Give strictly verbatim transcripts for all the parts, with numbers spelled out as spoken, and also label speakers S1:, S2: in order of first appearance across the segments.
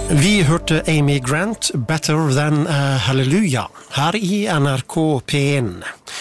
S1: Vi hørte Amy Grant, Better Than a Hallelujah, her i N R K P én.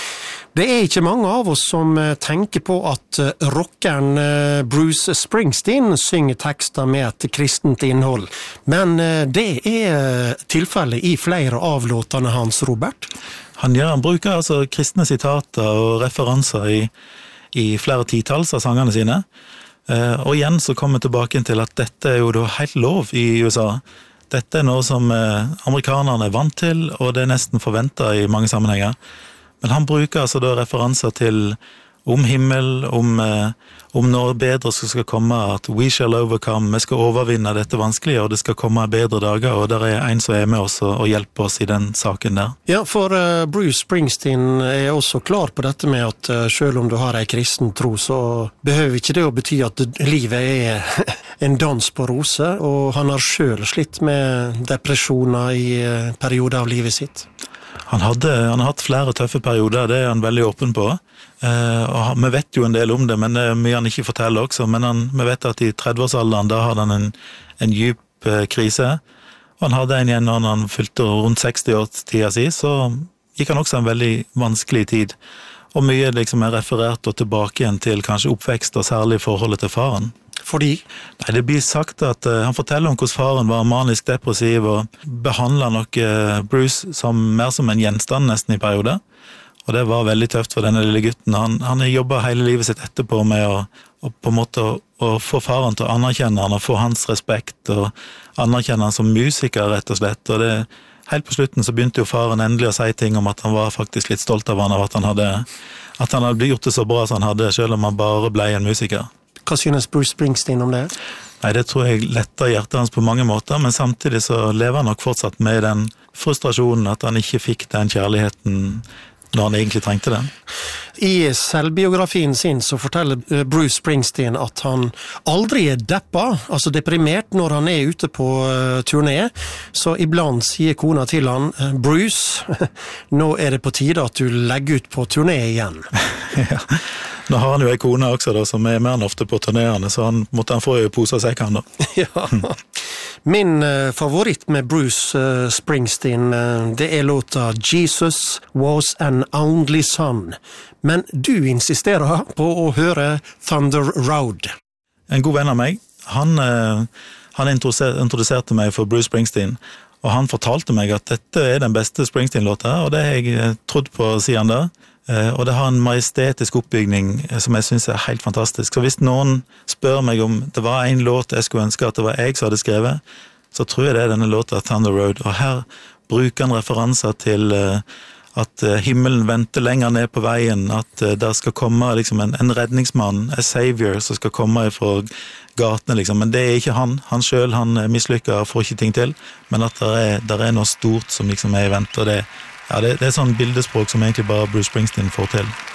S1: Det er ikke mange av oss som tenker på at rockeren Bruce Springsteen synger tekster med et kristent innhold, men det er tilfellet i flere av låtene hans, Robert.
S2: Han, gjør, han bruker altså kristne sitater og referanser i, i flere titalls av sangene sine. Uh, og igjen så kommer vi tilbake til at dette er jo da helt lov i U S A. Dette er noe som uh, amerikanerne er vant til, og det er nesten forventet i mange sammenhenger. Men han bruker altså da referanser til om himmel, om, uh, om noe bedre som skal komme, at we shall overcome, vi skal overvinne dette vanskelige, og det skal komme bedre dager, og der er en som er med oss og, og hjelper oss i den saken der.
S1: Ja, for uh, Bruce Springsteen er også klar på dette med at uh, selv om du har en kristen tro, så behøver ikke det å bety at livet er en dans på roser, og han har selv slitt med depresjoner i uh, perioder av livet sitt.
S2: Han, hadde, han har hatt flere tøffe perioder, det er han veldig åpen på. Eh, og vi vet jo en del om det, men det er mye han ikke forteller også. Men han, vi vet at i tretti-årsalderen, da hadde han en, en djup eh, krise. Og han hadde en igjen når han fylte rundt seksti-års-tida si, så gikk han også en veldig vanskelig tid. Og mye liksom er referert og tilbake igjen til kanskje oppvekst og særlig forholdet til faren.
S1: Fordi?
S2: Nei, det blir sagt at uh, han forteller om hvordan faren var manisk depressiv og behandler nok uh, Bruce som, mer som en gjenstand nesten i perioder. Og det var veldig tøft for denne lille gutten. Han, han jobbet hele livet sitt etterpå med å, å på en måte å, å få faren til å anerkjenne han og få hans respekt og anerkjenne han som musiker rett og slett. Og det, helt på slutten så begynte jo faren endelig å si ting om at han var faktisk litt stolt av han, av at han hadde, at han hadde gjort det så bra som han hadde, selv om han bare ble en musiker.
S1: Hva synes Bruce Springsteen om det?
S2: Nei, det tror jeg letter hjertet hans på mange måter, men samtidig så lever han nok fortsatt med den frustrasjonen at han ikke fikk den kjærligheten når han egentlig trengte den.
S1: I selvbiografien sin så forteller Bruce Springsteen at han aldri er deppa, altså deprimert når han er ute på uh, turné, så iblant sier kona til han, Bruce, nå er det på tide at du legger ut på turné igjen.
S2: Ja. Nå har han jo en kone også da, som er mer enn ofte på turnéene, så han måtte han få jo pose seg kan da.
S1: Ja. Min uh, favoritt med Bruce uh, Springsteen, uh, det er låta Jesus Was an Only Son. Men du insisterer på å høre Thunder Road.
S2: En god venn av meg, han, uh, han introduserte meg for Bruce Springsteen, og han fortalte meg at dette er den beste Springsteen-låta, og det har jeg trodd på siden da. Uh, og det har en majestetisk oppbygning uh, som jeg synes er helt fantastisk. Så hvis noen spør meg om det var en låt jeg skulle ønske at det var jeg som hadde skrevet, så tror jeg det er denne låta Thunder Road. Og her bruker han referanser til uh, at uh, himmelen venter lenger ned på veien, at uh, der skal komme liksom, en, en redningsmann, en savior, som skal komme fra gatene. Liksom. Men det er ikke han. Han selv, han mislykker og får ikke ting til. Men at der er, der er noe stort som liksom er i vent, og det Ja, det, det er sånn bildespråk som egentlig bare Bruce Springsteen får til.